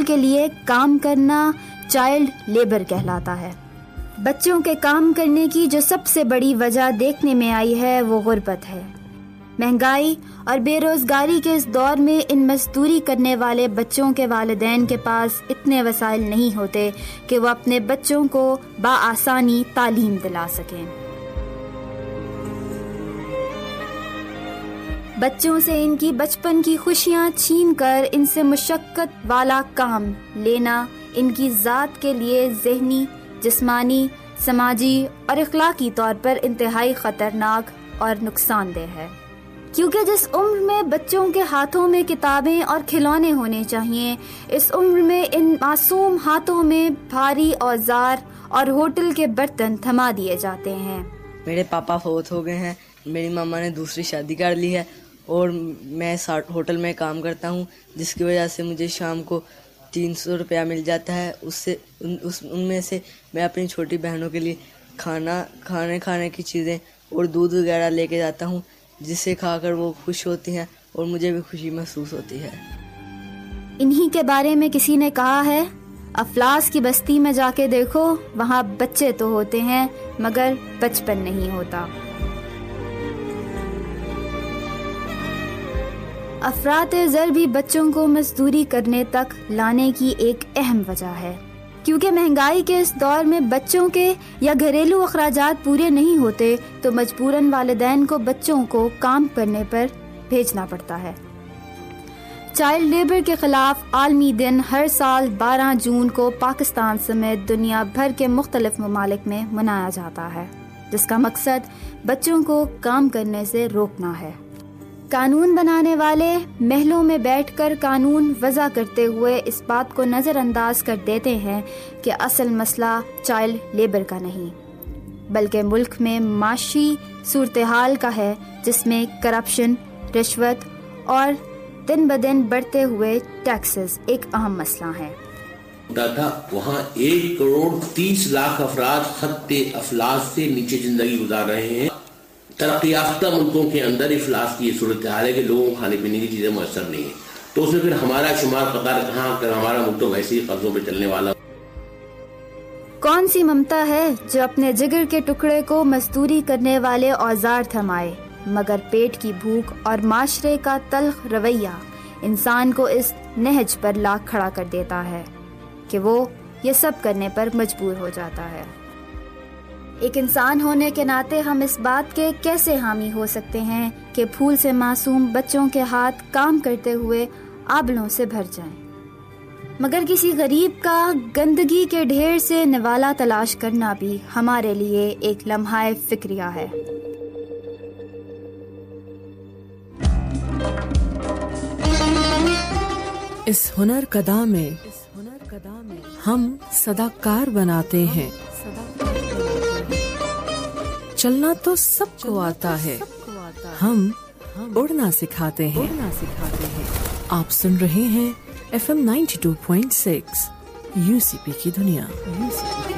کے لیے کام کرنا چائلڈ لیبر کہلاتا ہے۔ بچوں کے کام کرنے کی جو سب سے بڑی وجہ دیکھنے میں آئی ہے وہ غربت ہے۔ مہنگائی اور بے روزگاری کے اس دور میں ان مزدوری کرنے والے بچوں کے والدین کے پاس اتنے وسائل نہیں ہوتے کہ وہ اپنے بچوں کو بآسانی تعلیم دلا سکیں۔ بچوں سے ان کی بچپن کی خوشیاں چھین کر ان سے مشقت والا کام لینا ان کی ذات کے لیے ذہنی، جسمانی، سماجی اور اخلاقی طور پر انتہائی خطرناک اور نقصان دہ ہے، کیونکہ جس عمر میں بچوں کے ہاتھوں میں کتابیں اور کھلونے ہونے چاہیے، اس عمر میں ان معصوم ہاتھوں میں بھاری اوزار اور ہوٹل کے برتن تھما دیے جاتے ہیں۔ میرے پاپا فوت ہو گئے ہیں، میری ماما نے دوسری شادی کر لی ہے اور میں ہوٹل میں کام کرتا ہوں، جس کی وجہ سے مجھے شام کو 300 روپیہ مل جاتا ہے۔ ان میں سے میں اپنی چھوٹی بہنوں کے لیے کھانے کی چیزیں اور دودھ وغیرہ لے کے جاتا ہوں، جسے کھا کر وہ خوش ہوتی ہیں اور مجھے بھی خوشی محسوس ہوتی ہے۔ انہی کے بارے میں کسی نے کہا ہے، افلاس کی بستی میں جا کے دیکھو، وہاں بچے تو ہوتے ہیں مگر بچپن نہیں ہوتا۔ افراط زر بھی بچوں کو مزدوری کرنے تک لانے کی ایک اہم وجہ ہے، کیونکہ مہنگائی کے اس دور میں بچوں کے یا گھریلو اخراجات پورے نہیں ہوتے تو مجبوراً والدین کو بچوں کو کام کرنے پر بھیجنا پڑتا ہے۔ چائلڈ لیبر کے خلاف عالمی دن ہر سال 12 جون کو پاکستان سمیت دنیا بھر کے مختلف ممالک میں منایا جاتا ہے، جس کا مقصد بچوں کو کام کرنے سے روکنا ہے۔ قانون بنانے والے محلوں میں بیٹھ کر قانون وضع کرتے ہوئے اس بات کو نظر انداز کر دیتے ہیں کہ اصل مسئلہ چائلڈ لیبر کا نہیں، بلکہ ملک میں معاشی صورتحال کا ہے، جس میں کرپشن، رشوت اور دن بدن بڑھتے ہوئے ٹیکسز ایک اہم مسئلہ ہے۔ تھا وہاں 1,30,00,000 افراد خط افلاس سے نیچے زندگی گزار رہے ہیں۔ ترقی یافتہ ملکوں کے اندر افلاس کی یہ صورتحال ہے کہ لوگوں کو کھانے پینے کی چیزیں میسر نہیں ہیں، تو اس میں پھر ہمارا شمار قطار کہاں کر، ہمارا ملک تو ویسے ہی قرضوں پہ چلنے والا۔ کون سی ممتا ہے جو اپنے جگر کے ٹکڑے کو مزدوری کرنے والے اوزار تھمائے، مگر پیٹ کی بھوک اور معاشرے کا تلخ رویہ انسان کو اس نہج پر لا کھڑا کر دیتا ہے کہ وہ یہ سب کرنے پر مجبور ہو جاتا ہے۔ ایک انسان ہونے کے ناطے ہم اس بات کے کیسے حامی ہو سکتے ہیں کہ پھول سے معصوم بچوں کے ہاتھ کام کرتے ہوئے آبلوں سے بھر جائیں، مگر کسی غریب کا گندگی کے ڈھیر سے نوالا تلاش کرنا بھی ہمارے لیے ایک لمحہ فکریہ ہے۔ اس ہنر کدا میں ہم صداکار بناتے ہیں، چلنا تو سب کو آتا ہے، ہم اڑنا سکھاتے ہیں۔ آپ سن رہے ہیں FM 92.6 UCP کی دنیا۔